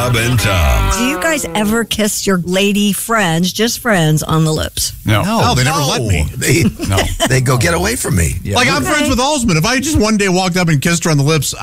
Bob and Tom. Do you guys ever kiss your lady friends, just friends, on the lips? No, they never let me. They go get away from me. Like, I'm friends with Alsman. If I just one day walked up and kissed her on the lips,